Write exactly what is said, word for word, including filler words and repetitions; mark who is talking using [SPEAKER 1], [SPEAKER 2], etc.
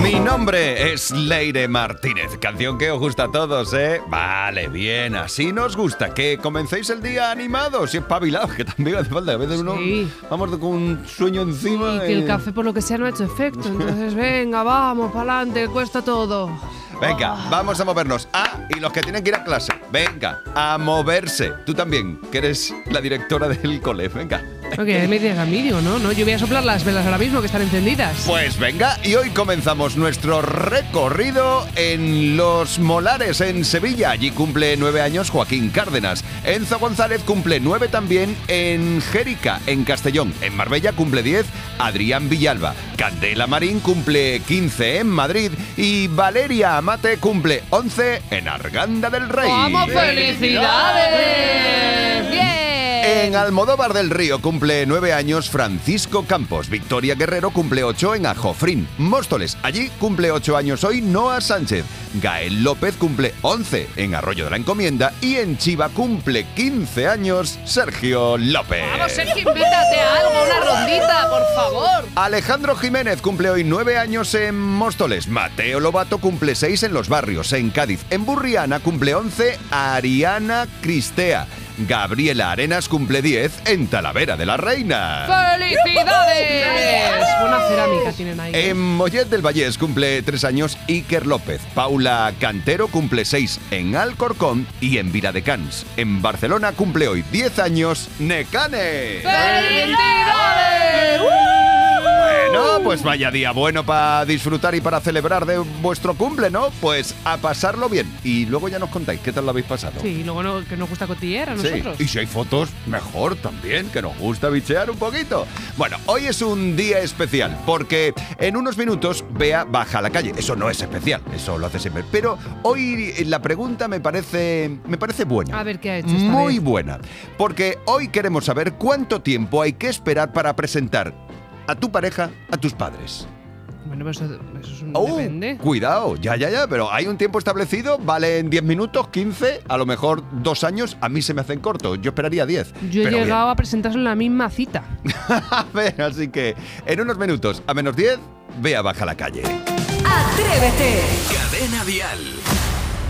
[SPEAKER 1] Mi nombre es Leire Martínez, canción que os gusta a todos, ¿eh? Vale, bien, así nos gusta, que comencéis el día animados y espabilados, que también hace falta, a veces uno
[SPEAKER 2] Sí.
[SPEAKER 1] vamos con un sueño encima.
[SPEAKER 2] Y que el café por lo que sea no ha hecho efecto. Entonces venga, vamos, para adelante, cuesta todo.
[SPEAKER 1] Venga, vamos a movernos. Ah, y los que tienen que ir a clase, venga, a moverse. Tú también, que eres la directora del cole, venga.
[SPEAKER 2] Ok, me dices a mí, digo, no, no, yo voy a soplar las velas ahora mismo que están encendidas.
[SPEAKER 1] Pues venga, y hoy comenzamos nuestro recorrido en Los Molares, en Sevilla. Allí cumple nueve años Joaquín Cárdenas. Enzo González cumple nueve también en Jérica, en Castellón. En Marbella cumple diez Adrián Villalba. Candela Marín cumple quince en Madrid. Y Valeria Amate cumple once en Arganda del Rey.
[SPEAKER 2] ¡Vamos, felicidades! ¡Bien!
[SPEAKER 1] En Almodóvar del Río cumple nueve años Francisco Campos. Victoria Guerrero cumple ocho en Ajofrín. Móstoles, allí cumple ocho años hoy Noa Sánchez. Gael López cumple once en Arroyo de la Encomienda. Y en Chiva cumple quince años Sergio López.
[SPEAKER 2] Vamos, Sergio, invéntate algo, una rondita, por favor.
[SPEAKER 1] Alejandro Jiménez cumple hoy nueve años en Móstoles. Mateo Lobato cumple seis en Los Barrios, en Cádiz. En Burriana cumple once Ariana Cristea. Gabriela Arenas cumple diez en Talavera de la Reina.
[SPEAKER 2] ¡Felicidades! Buena cerámica tienen ahí.
[SPEAKER 1] En Mollet del Vallés cumple tres años Iker López. Paula Cantero cumple seis en Alcorcón y en Viladecans. En Barcelona cumple hoy diez años Necane.
[SPEAKER 2] ¡Felicidades!
[SPEAKER 1] Bueno, pues vaya día bueno para disfrutar y para celebrar de vuestro cumple, ¿no? Pues a pasarlo bien. Y luego ya nos contáis qué tal lo habéis pasado.
[SPEAKER 2] Sí, luego no, que nos gusta cotillear a
[SPEAKER 1] Sí,
[SPEAKER 2] nosotros.
[SPEAKER 1] y si hay fotos, mejor también, que nos gusta bichear un poquito. Bueno, hoy es un día especial, porque en unos minutos Bea baja a la calle. Eso no es especial, eso lo hace siempre. Pero hoy la pregunta me parece, me parece buena.
[SPEAKER 2] A ver qué ha hecho esta
[SPEAKER 1] Muy
[SPEAKER 2] vez.
[SPEAKER 1] buena, porque hoy queremos saber cuánto tiempo hay que esperar para presentar a tu pareja a tus padres.
[SPEAKER 2] Bueno, pues eso, eso es un
[SPEAKER 1] Oh,
[SPEAKER 2] depende.
[SPEAKER 1] cuidado, ya, ya, ya, pero hay un tiempo establecido, vale en diez minutos, quince, a lo mejor dos años, a mí se me hacen cortos, yo esperaría diez.
[SPEAKER 2] Yo he
[SPEAKER 1] pero
[SPEAKER 2] llegado a presentarse en la misma cita.
[SPEAKER 1] A ver, así que en unos minutos, a menos diez, Bea baja a la calle.
[SPEAKER 3] Atrévete.
[SPEAKER 4] Cadena Dial.